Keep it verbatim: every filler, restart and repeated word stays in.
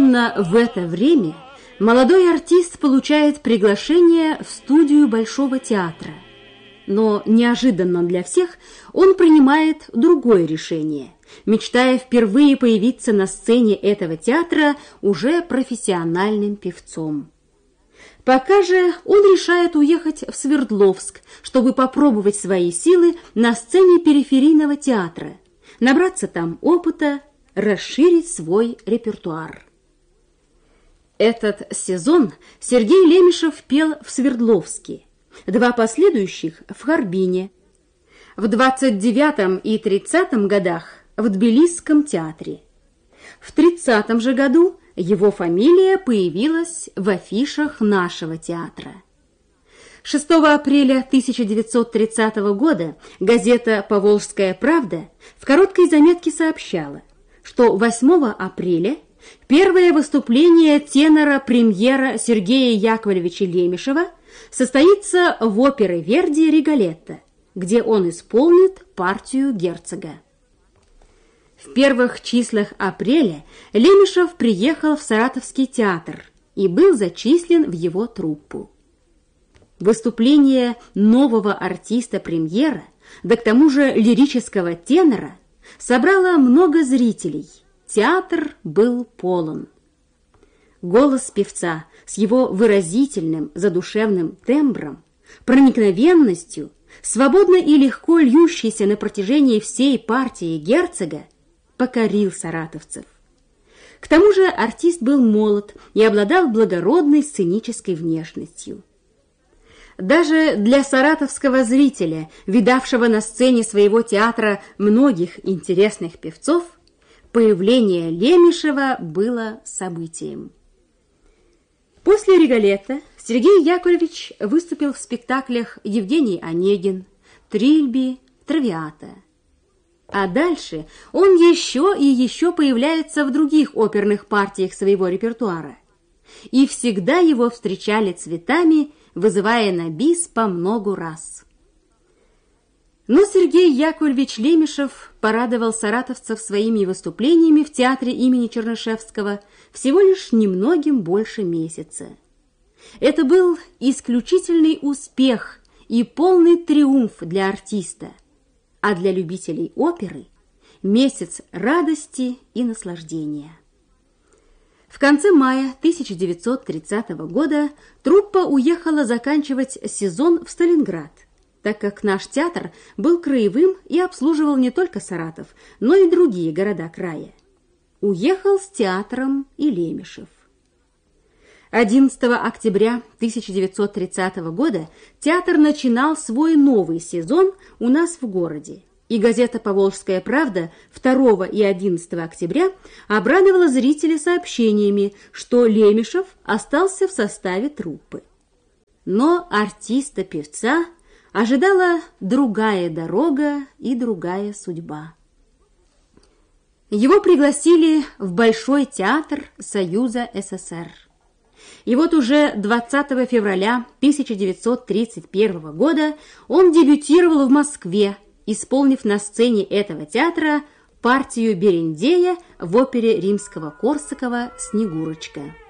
Именно в это время молодой артист получает приглашение в студию Большого театра. Но неожиданно для всех он принимает другое решение, мечтая впервые появиться на сцене этого театра уже профессиональным певцом. Пока же он решает уехать в Свердловск, чтобы попробовать свои силы на сцене периферийного театра, набраться там опыта, расширить свой репертуар. Этот сезон Сергей Лемешев пел в Свердловске, два последующих в Харбине, в двадцать девятом и тридцатом годах в Тбилисском театре. В тридцатом же году его фамилия появилась в афишах нашего театра. шестого апреля тысяча девятьсот тридцатого года газета «Поволжская правда» в короткой заметке сообщала, что восьмого апреля первое выступление тенора-премьера Сергея Яковлевича Лемешева состоится в опере Верди «Риголетто», где он исполнит партию герцога. В первых числах апреля Лемешев приехал в Саратовский театр и был зачислен в его труппу. Выступление нового артиста-премьера, да к тому же лирического тенора, собрало много зрителей. Театр был полон. Голос певца с его выразительным, задушевным тембром, проникновенностью, свободно и легко льющийся на протяжении всей партии герцога, покорил саратовцев. К тому же артист был молод и обладал благородной сценической внешностью. Даже для саратовского зрителя, видавшего на сцене своего театра многих интересных певцов, появление Лемешева было событием. После «Риголетто» Сергей Яковлевич выступил в спектаклях «Евгений Онегин», «Трильби», «Травиата». А дальше он еще и еще появляется в других оперных партиях своего репертуара. И всегда его встречали цветами, вызывая на бис по многу раз. Но Сергей Яковлевич Лемешев порадовал саратовцев своими выступлениями в театре имени Чернышевского всего лишь немногим больше месяца. Это был исключительный успех и полный триумф для артиста, а для любителей оперы – месяц радости и наслаждения. В конце мая тысяча девятьсот тридцатого года труппа уехала заканчивать сезон в Сталинград, так как наш театр был краевым и обслуживал не только Саратов, но и другие города края. Уехал с театром и Лемешев. одиннадцатого октября тысяча девятьсот тридцатого года театр начинал свой новый сезон у нас в городе, и газета «Поволжская правда» второго и одиннадцатого октября обрадовала зрителей сообщениями, что Лемешев остался в составе труппы. Но артиста-певца ожидала другая дорога и другая судьба. Его пригласили в Большой театр Союза СССР. И вот уже двадцатого февраля тысяча девятьсот тридцать первого года он дебютировал в Москве, исполнив на сцене этого театра партию Берендея в опере Римского-Корсакова «Снегурочка».